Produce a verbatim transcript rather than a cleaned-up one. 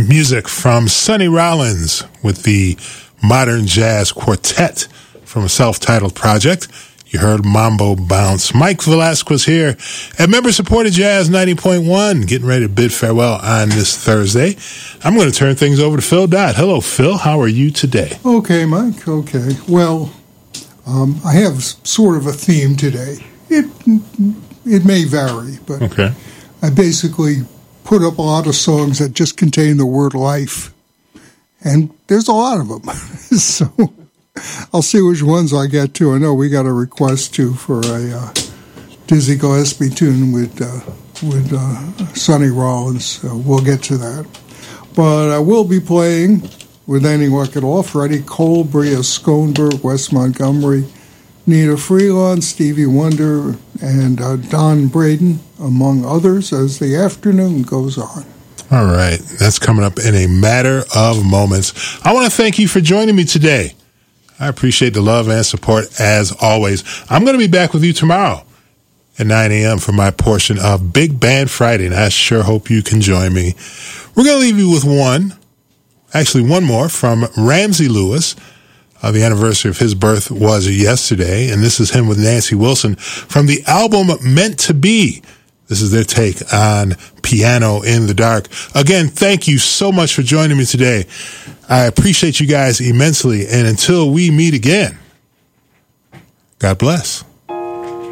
music from Sonny Rollins with the Modern Jazz Quartet from a self-titled project. You heard Mambo Bounce. Mike Velasquez here at Member-Supported Jazz ninety point one, getting ready to bid farewell on this Thursday. I'm going to turn things over to Phil Dodd. Hello, Phil. How are you today? Okay, Mike. Okay. Well, um, I have sort of a theme today. It it may vary, but okay. I basically put up a lot of songs that just contain the word life, and there's a lot of them. So I'll see which ones I get to. I know we got a request too for a uh, Dizzy Gillespie tune with uh, with uh, Sonny Rollins. So we'll get to that. But I will be playing with anyone at all: Freddie Cole, Bria Schoenberg, Wes Montgomery, Nita Freelon, Stevie Wonder, and uh, Don Braden, among others, as the afternoon goes on. All right. That's coming up in a matter of moments. I want to thank you for joining me today. I appreciate the love and support as always. I'm going to be back with you tomorrow at nine a.m. for my portion of Big Band Friday, and I sure hope you can join me. We're going to leave you with one, actually one more, from Ramsey Lewis. Uh, the anniversary of his birth was yesterday, and this is him with Nancy Wilson from the album Meant to Be. This is their take on Piano in the Dark. Again, thank you so much for joining me today. I appreciate you guys immensely, and until we meet again, God bless.